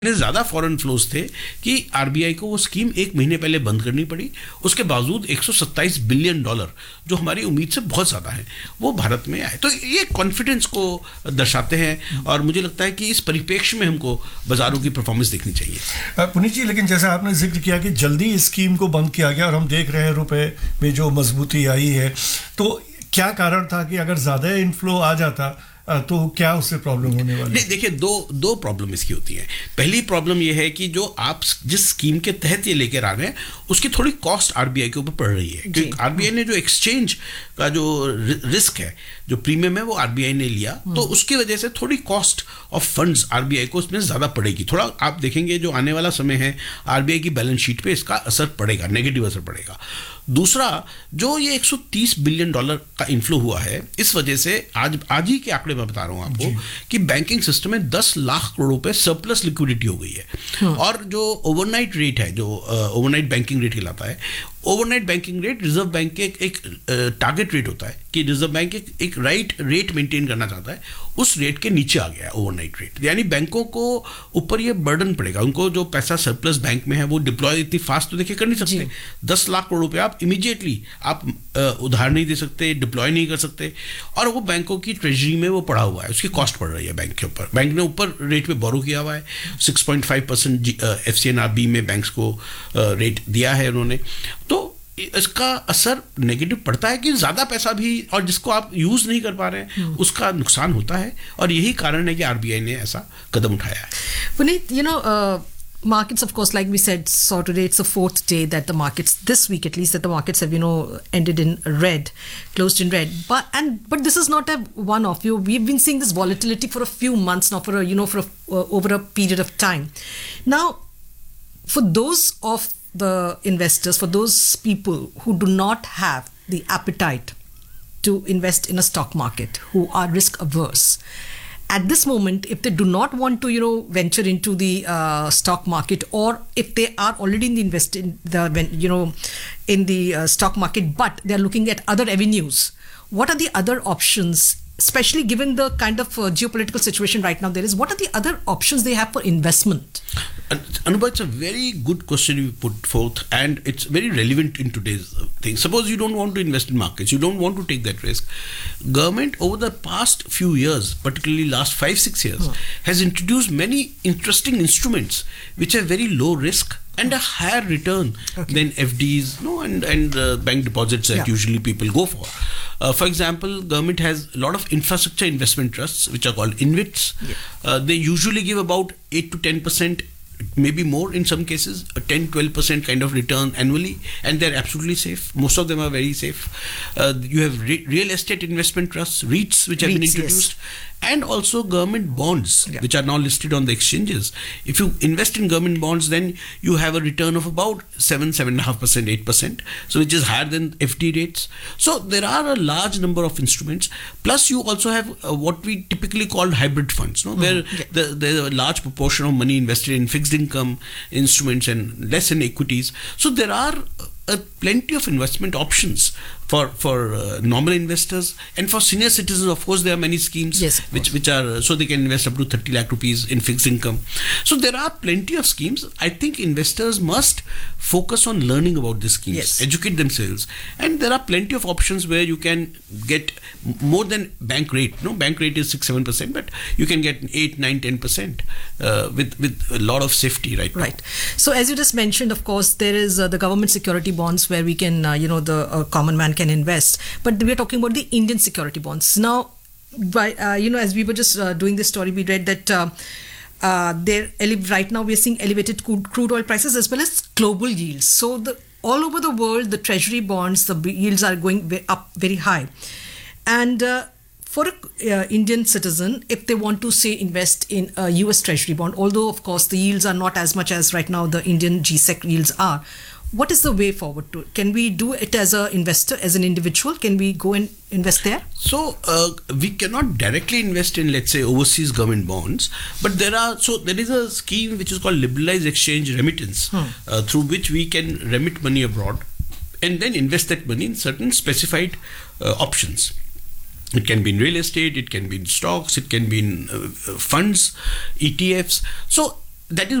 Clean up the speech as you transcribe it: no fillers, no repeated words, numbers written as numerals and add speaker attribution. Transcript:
Speaker 1: इतने ज़्यादा foreign flows थे कि आरबीआई को वो स्कीम एक महीने पहले बंद करनी पड़ी. उसके बावजूद $127 बिलियन जो हमारी उम्मीद से बहुत ज़्यादा है वो भारत में आए. तो ये कॉन्फिडेंस को दर्शाते हैं और मुझे लगता है कि इस परिप्रेक्ष्य में हमको बाजारों की परफॉर्मेंस देखनी चाहिए.
Speaker 2: पुनीत जी, लेकिन जैसा आपने जिक्र किया कि जल्दी इस स्कीम को बंद किया गया और हम देख रहे हैं रुपए में जो मजबूती आई है, तो क्या कारण था कि अगर ज़्यादा इनफ्लो आ जाता तो क्या उससे प्रॉब्लम होने वाली?
Speaker 1: नहीं, देखिए दो प्रॉब्लम इसकी होती है. पहली प्रॉब्लम ये है कि जो आप जिस स्कीम के तहत ये लेकर आ रहे हैं उसकी थोड़ी कॉस्ट आरबीआई के ऊपर पड़ रही है, क्योंकि आरबीआई ने जो एक्सचेंज का जो रिस्क है, जो प्रीमियम है, वो आरबीआई ने लिया, तो उसकी वजह से थोड़ी कॉस्ट ऑफ फंड्स आरबीआई को उसमें ज़्यादा पड़ेगी. थोड़ा आप देखेंगे जो आने वाला समय है आरबीआई की बैलेंस शीट पे इसका असर पड़ेगा, नेगेटिव असर पड़ेगा. दूसरा, जो ये $130 बिलियन का इन्फ्लो हुआ है, इस वजह से आज ही के आंकड़े मैं बता रहा हूं आपको कि बैंकिंग सिस्टम में 10 लाख करोड़ रुपए सरप्लस लिक्विडिटी हो गई है. और जो ओवरनाइट रेट है, जो ओवरनाइट बैंकिंग रेट कहलाता है, overnight banking rate reserve bank के एक टारगेट रेट होता है कि रिजर्व बैंक एक राइट रेट मेंटेन करना चाहता है, उस रेट के नीचे आ गया है ओवरनाइट रेट. यानी बैंकों को ऊपर ये बर्डन पड़ेगा. उनको जो पैसा सरप्लस बैंक में है वो डिप्लॉय इतनी फास्ट तो देखिए कर नहीं सकते. 10 लाख करोड़ रुपए आप इमीडिएटली आप उधार नहीं दे सकते, डिप्लॉय नहीं कर सकते, और वो बैंकों की ट्रेजरी में वो पड़ा हुआ है, उसकी कॉस्ट पड़ रही है बैंक के ऊपर. बैंक ने ऊपर रेट पे बोरो किया हुआ है, 6.5% FCNRB में बैंक्स को रेट दिया है उन्होंने. तो इसका असर नेगेटिव पड़ता है कि ज़्यादा पैसा भी और जिसको आप यूज़ नहीं कर पा रहे हैं उसका नुकसान होता है, और यही कारण है कि आरबीआई ने ऐसा कदम उठाया है.
Speaker 3: Puneet, markets, of course, like we said, so today it's the fourth day that the markets, this week at least, that the markets have, ended in red, closed in red. But this is not a one-off. We've been seeing this volatility for a few months now, over a period of time. Now, for those of the investors, for those people who do not have the appetite to invest in a stock market, who are risk averse, at this moment, if they do not want to, venture into the stock market, or if they are already in the stock market, but they are looking at other avenues, what are the other options? Especially given the kind of geopolitical situation right now there is, what are the other options they have for investment?
Speaker 1: Anubha, it's a very good question you put forth, and it's very relevant in today's thing. Suppose you don't want to invest in markets, you don't want to take that risk. Government over the past few years, particularly last 5-6 years, has introduced many interesting instruments which have very low risk and a higher return than FDs, and bank deposits that usually people go for. For example, government has a lot of infrastructure investment trusts which are called InvITs. They usually give about 8 to 10%, maybe more in some cases, a 10-12% kind of return annually, and they're absolutely safe. Most of them are very safe. You have real estate investment trusts, REITs, which have been introduced, and also government bonds, which are now listed on the exchanges. If you invest in government bonds, then you have a return of about 7.5%, 8%, so which is higher than FD rates. So there are a large number of instruments. Plus, you also have what we typically call hybrid funds, where there's a large proportion of money invested in fixed income instruments and less in equities. So there are plenty of investment options for normal investors, and for senior citizens, of course, there are many schemes which are, so they can invest up to 30 lakh rupees in fixed income. So there are plenty of schemes. I think investors must focus on learning about these schemes, educate themselves, and there are plenty of options where you can get more than bank rate. Bank rate is 6-7%, but you can get 8, 9, 10% with a lot of safety right now.
Speaker 3: Right. So as you just mentioned, of course, there is the government security bonds where we can, the common man can invest. But we are talking about the Indian security bonds. Now, as we were just doing this story, we read that right now we are seeing elevated crude oil prices as well as global yields. So all over the world, the treasury bonds, the yields are going up very high. And for an Indian citizen, if they want to, say, invest in a US treasury bond, although, of course, the yields are not as much as right now the Indian GSEC yields are, what is the way forward to it? Can we do it as an investor, as an individual? Can we go and invest there?
Speaker 1: So we cannot directly invest in, let's say, overseas government bonds, but there is a scheme which is called liberalized exchange remittance, through which we can remit money abroad and then invest that money in certain specified options. It can be in real estate, it can be in stocks, it can be in funds, ETFs. So that is